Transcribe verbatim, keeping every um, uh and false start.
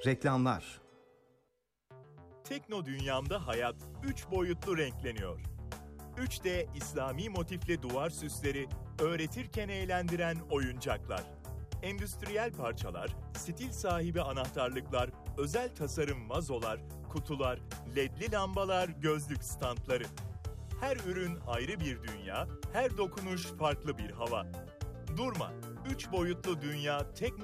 Reklamlar. Tekno dünyamda hayat üç boyutlu renkleniyor. üç D İslami motifli duvar süsleri, öğretirken eğlendiren oyuncaklar. Endüstriyel parçalar, stil sahibi anahtarlıklar, özel tasarım vazolar, kutular, ledli lambalar, gözlük standları. Her ürün ayrı bir dünya, her dokunuş farklı bir hava. Durma, üç boyutlu dünya Tekno